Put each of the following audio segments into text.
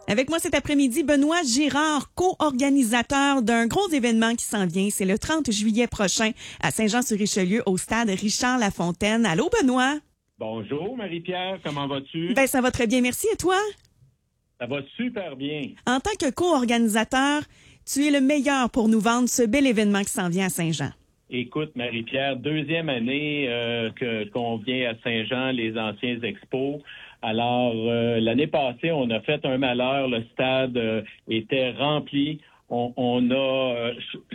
Avec moi cet après-midi, Benoît Girard, co-organisateur d'un gros événement qui s'en vient. C'est le 30 juillet prochain à Saint-Jean-sur-Richelieu au stade Richard Lafontaine. Allô, Benoît? Bonjour, Marie-Pierre. Comment vas-tu? Ben, ça va très bien, merci. Et toi? Ça va super bien. En tant que co-organisateur, tu es le meilleur pour nous vendre ce bel événement qui s'en vient à Saint-Jean. Écoute, Marie-Pierre, deuxième année qu'on vient à Saint-Jean, les anciens expos. Alors, l'année passée, on a fait un malheur. Le stade était rempli. On a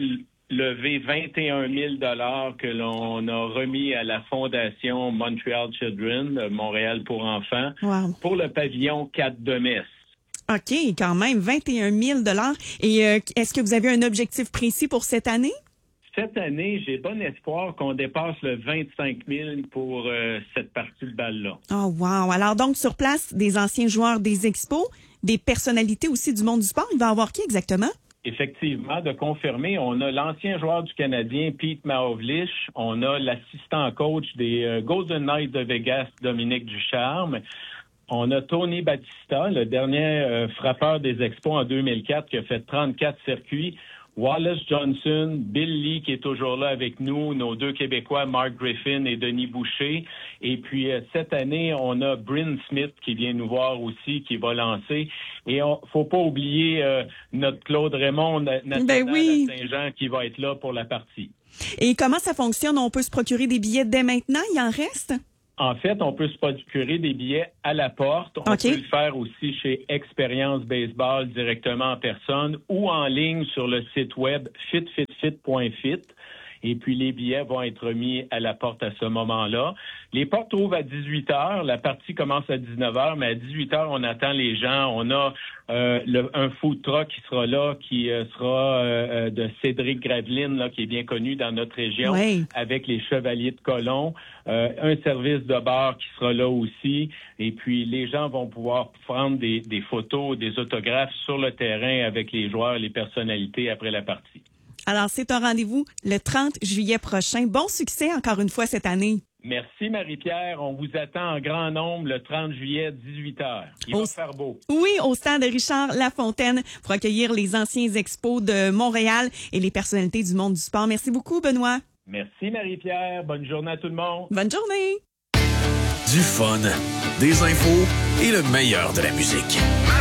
levé 21 000 $ que l'on a remis à la Fondation Montreal Children, Montréal pour enfants, Wow. pour le pavillon 4 de Metz. OK, quand même, 21 000 $. Et est-ce que vous avez un objectif précis pour cette année? Cette année, j'ai bon espoir qu'on dépasse le 25 000 pour cette partie de balle-là. Oh, wow. Alors donc, sur place, des anciens joueurs des expos, des personnalités aussi du monde du sport. Il va y avoir qui exactement? Effectivement, de confirmer, on a l'ancien joueur du Canadien, Pete Mahovlich. On a l'assistant coach des Golden Knights de Vegas, Dominique Ducharme. On a Tony Battista, le dernier frappeur des expos en 2004 qui a fait 34 circuits. Wallace Johnson, Bill Lee qui est toujours là avec nous, nos deux Québécois, Mark Griffin et Denis Boucher. Et puis cette année, on a Bryn Smith qui vient nous voir aussi, qui va lancer. Et faut pas oublier notre Claude Raymond, national oui. à Saint-Jean, qui va être là pour la partie. Et comment ça fonctionne? On peut se procurer des billets dès maintenant? Il en reste? En fait, on peut se procurer des billets à la porte. On peut le faire aussi chez Expérience Baseball directement en personne ou en ligne sur le site web fitfitfit.fit. Et puis, les billets vont être mis à la porte à ce moment-là. Les portes ouvrent à 18 h. La partie commence à 19 h, mais à 18 h, on attend les gens. On a un food truck qui sera là, qui sera de Cédric Graveline, là, qui est bien connu dans notre région, avec les Chevaliers de Colomb. Un service de bar qui sera là aussi. Et puis, les gens vont pouvoir prendre des photos, des autographes sur le terrain avec les joueurs et les personnalités après la partie. Alors, c'est un rendez-vous le 30 juillet prochain. Bon succès encore une fois cette année. Merci, Marie-Pierre. On vous attend en grand nombre le 30 juillet, 18 h. Il va faire beau. Oui, au stade Richard Lafontaine pour accueillir les anciens expos de Montréal et les personnalités du monde du sport. Merci beaucoup, Benoît. Merci, Marie-Pierre. Bonne journée à tout le monde. Bonne journée. Du fun, des infos et le meilleur de la musique.